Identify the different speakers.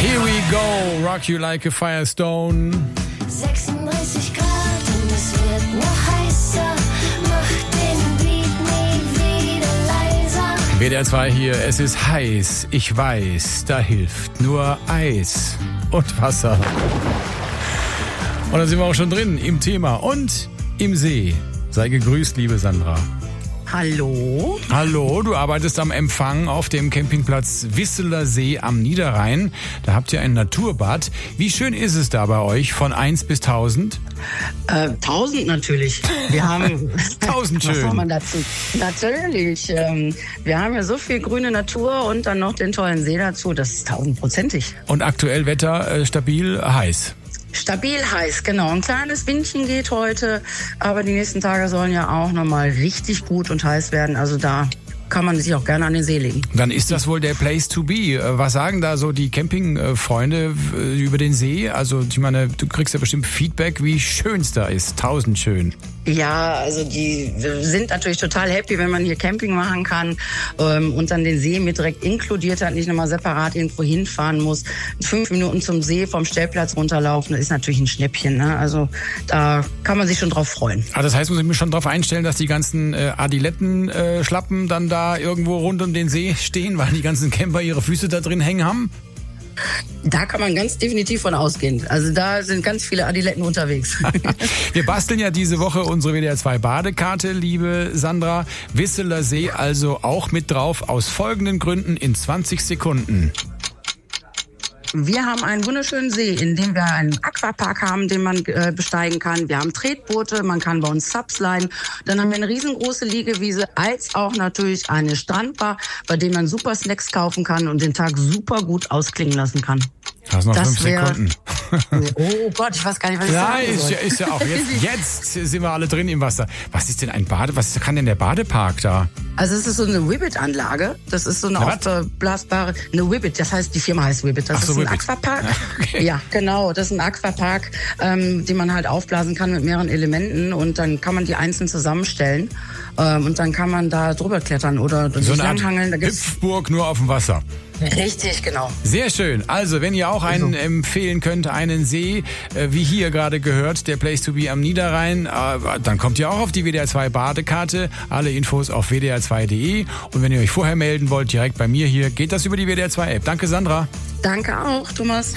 Speaker 1: Here we go, rock you like a Firestone.
Speaker 2: 36 Grad und es wird noch heißer. Mach den Beat nie wieder leiser.
Speaker 1: WDR 2 hier, es ist heiß, ich weiß, da hilft nur Eis und Wasser. Und da sind wir auch schon drin im Thema und im See. Sei gegrüßt, liebe Sandra.
Speaker 3: Hallo.
Speaker 1: Hallo, du arbeitest am Empfang auf dem Campingplatz Wisseler See am Niederrhein. Da habt ihr ein Naturbad. Wie schön ist es da bei euch von 1 bis 1000?
Speaker 3: 1000 natürlich. Wir haben
Speaker 1: 1000
Speaker 3: Was
Speaker 1: schön.
Speaker 3: soll man dazu? Natürlich. Wir haben ja so viel grüne Natur und dann noch den tollen See dazu. Das ist 1000%ig.
Speaker 1: Und aktuell Wetter stabil heiß.
Speaker 3: Stabil heiß, genau. Ein kleines Windchen geht heute, aber die nächsten Tage sollen ja auch nochmal richtig gut und heiß werden. Also da kann man sich auch gerne an den See legen.
Speaker 1: Dann ist das wohl der Place to be. Was sagen da so die Campingfreunde über den See? Also ich meine, du kriegst ja bestimmt Feedback, wie schön es da ist. 1000 schön.
Speaker 3: Ja, also die sind natürlich total happy, wenn man hier Camping machen kann und dann den See mit direkt inkludiert hat, nicht nochmal separat irgendwo hinfahren muss. 5 Minuten zum See vom Stellplatz runterlaufen, das ist natürlich ein Schnäppchen. Ne? Also da kann man sich schon drauf freuen.
Speaker 1: Ah, das heißt, muss ich mich schon darauf einstellen, dass die ganzen Adiletten-Schlappen dann da irgendwo rund um den See stehen, weil die ganzen Camper ihre Füße da drin hängen haben?
Speaker 3: Da kann man ganz definitiv von ausgehen. Also da sind ganz viele Adiletten unterwegs.
Speaker 1: Wir basteln ja diese Woche unsere WDR 2 Badekarte, liebe Sandra. Wisseler See also auch mit drauf, aus folgenden Gründen in 20 Sekunden.
Speaker 3: Wir haben einen wunderschönen See, in dem wir einen Aquapark haben, den man besteigen kann. Wir haben Tretboote, man kann bei uns Subs leihen. Dann haben wir eine riesengroße Liegewiese, als auch natürlich eine Strandbar, bei dem man super Snacks kaufen kann und den Tag super gut ausklingen lassen kann.
Speaker 1: Das noch 5 Sekunden.
Speaker 3: Oh Gott, ich weiß gar nicht, was ich
Speaker 1: Ja,
Speaker 3: sagen soll.
Speaker 1: ist ja auch. Jetzt sind wir alle drin im Wasser. Was ist denn was kann denn der Badepark da?
Speaker 3: Also es ist so eine Whibbit-Anlage. Das ist so eine aufblasbare, eine Whibbit. Das heißt, die Firma heißt Whibbit. Das ist ein
Speaker 1: Whibbit.
Speaker 3: Aquapark.
Speaker 1: Okay.
Speaker 3: Ja, genau. Das ist ein Aquapark, den man halt aufblasen kann mit mehreren Elementen und dann kann man die einzeln zusammenstellen und dann kann man da drüber klettern oder
Speaker 1: So
Speaker 3: sich
Speaker 1: eine Art
Speaker 3: langhangeln. Da gibt's
Speaker 1: Hüpfburg nur auf dem Wasser.
Speaker 3: richtig, genau.
Speaker 1: Sehr schön. Also, wenn ihr auch einen empfehlen könnt, einen See, wie hier gerade gehört, der Place to be am Niederrhein, dann kommt ihr auch auf die WDR 2 Badekarte. Alle Infos auf wdr2.de. Und wenn ihr euch vorher melden wollt, direkt bei mir hier, geht das über die WDR 2 App. Danke, Sandra.
Speaker 3: Danke auch, Thomas.